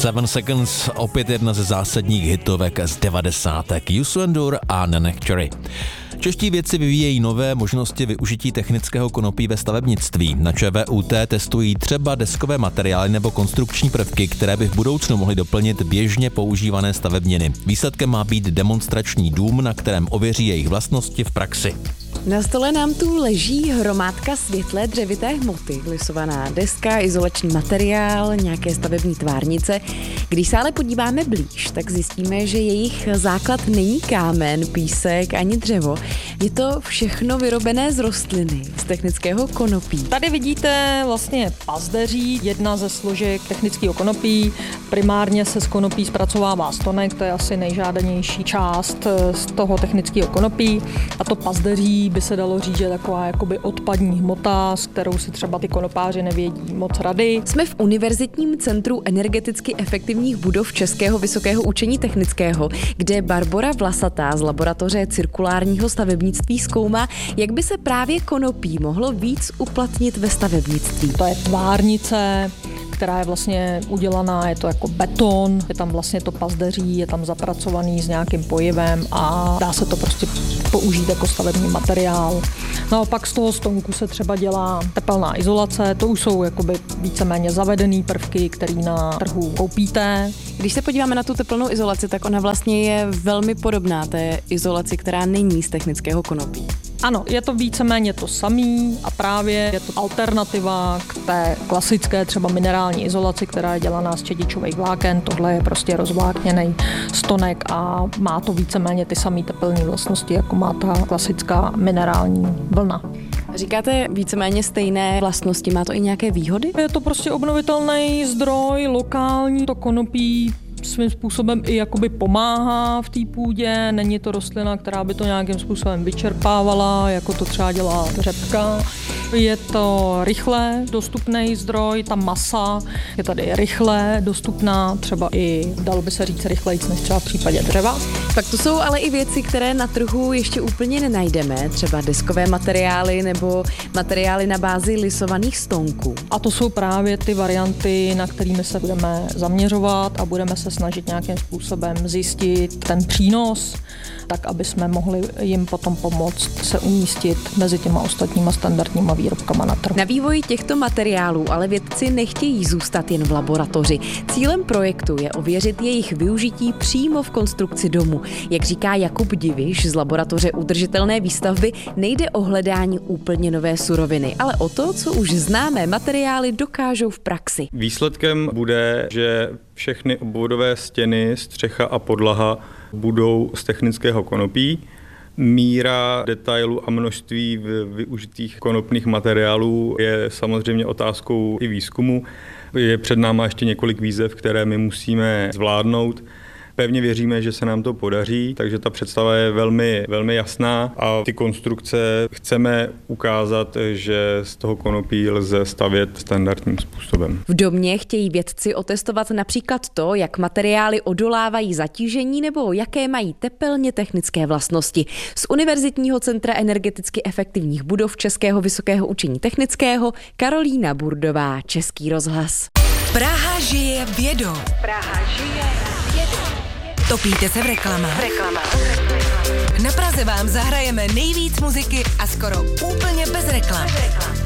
7 Seconds, opět jedna ze zásadních hitovek z 90. Youssou N'Dour a Neneh Cherry. Čeští vědci vyvíjejí nové možnosti využití technického konopí ve stavebnictví. Na ČVUT testují třeba deskové materiály nebo konstrukční prvky, které by v budoucnu mohly doplnit běžně používané stavebniny. Výsledkem má být demonstrační dům, na kterém ověří jejich vlastnosti v praxi. Na stole nám tu leží hromádka světlé dřevité hmoty, lisovaná deska, izolační materiál, nějaké stavební tvárnice. Když se ale podíváme blíž, tak zjistíme, že jejich základ není kámen, písek ani dřevo. Je to všechno vyrobené z rostliny, z technického konopí. Tady vidíte vlastně pazdeří, jedna ze složek technického konopí. Primárně se z konopí zpracovává stonek, to je asi nejžádanější část z toho technického konopí. A to pazdeří by se dalo říct, že taková jakoby odpadní hmota, s kterou si třeba ty konopáři nevědí moc rady. Jsme v Univerzitním centru energeticky efektivních budov Českého vysokého učení technického, kde Barbora Vlasatá z laboratoře cirkulárního stavebnictví zkoumá, jak by se právě konopí mohlo víc uplatnit ve stavebnictví. To je tvárnice, která je vlastně udělaná, je to jako beton, je tam vlastně to pazdeří, je tam zapracovaný s nějakým pojivem a dá se to prostě použít jako stavební materiál. Naopak z toho stonku se třeba dělá tepelná izolace, to už jsou jakoby víceméně zavedený prvky, který na trhu koupíte. Když se podíváme na tu tepelnou izolaci, tak ona vlastně je velmi podobná té izolaci, která není z technického konopí. Ano, je to víceméně to samý a právě je to alternativa k té klasické třeba minerální izolaci, která je dělaná z čedičových vláken. Tohle je prostě rozvlákněný stonek a má to víceméně ty samé tepelné vlastnosti, jako má ta klasická minerální vlna. Říkáte víceméně stejné vlastnosti, má to i nějaké výhody? Je to prostě obnovitelný zdroj, lokální, to konopí svým způsobem i jakoby pomáhá v té půdě, není to rostlina, která by to nějakým způsobem vyčerpávala, jako to třeba dělá řepka. Je to rychle dostupný zdroj, ta masa je tady rychle dostupná, třeba i, dalo by se říct, rychlejc než třeba v případě dřeva. Pak to jsou ale i věci, které na trhu ještě úplně nenajdeme, třeba deskové materiály nebo materiály na bázi lisovaných stonků. A to jsou právě ty varianty, na kterými se budeme zaměřovat a budeme se snažit nějakým způsobem zjistit ten přínos, tak aby jsme mohli jim potom pomoct se umístit mezi těma ostatníma standardníma výrobkama na trhu. Na vývoji těchto materiálů ale vědci nechtějí zůstat jen v laboratoři. Cílem projektu je ověřit jejich využití přímo v konstrukci domu. Jak říká Jakub Diviš z laboratoře udržitelné výstavby, nejde o hledání úplně nové suroviny, ale o to, co už známé materiály dokážou v praxi. Výsledkem bude, že všechny obvodové stěny, střecha a podlaha budou z technického konopí. Míra detailu a množství využitých konopných materiálů je samozřejmě otázkou i výzkumu. Je před náma ještě několik výzev, které my musíme zvládnout. Pevně věříme, že se nám to podaří, takže ta představa je velmi, velmi jasná a ty konstrukce chceme ukázat, že z toho konopí lze stavět standardním způsobem. V domě chtějí vědci otestovat například to, jak materiály odolávají zatížení nebo jaké mají tepelně technické vlastnosti. Z Univerzitního centra energeticky efektivních budov Českého vysokého učení technického Karolína Burdová, Český rozhlas. Praha žije vědou. Praha žije vědou. Topíte se v reklamách. Na Praze vám zahrajeme nejvíc muziky a skoro úplně bez reklam.